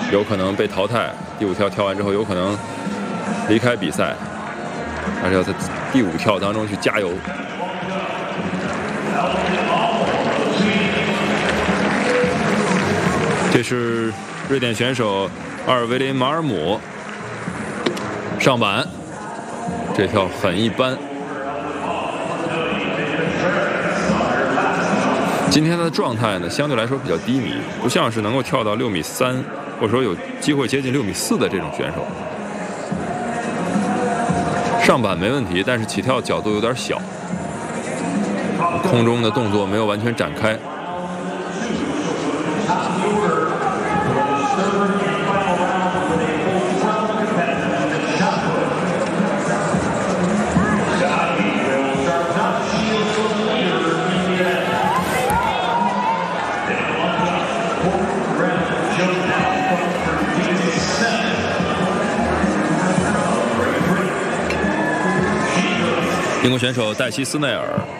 有可能被淘汰。第5跳跳完之后，有可能离开比赛，而且要在第5跳当中去加油。这是瑞典选手阿尔维林·马尔姆上板，这跳很一般。今天的状态呢，相对来说比较低迷，不像是能够跳到6.3米，或者说有机会接近6.4米的这种选手。上板没问题，但是起跳角度有点小，空中的动作没有完全展开。英国选手黛西·斯内尔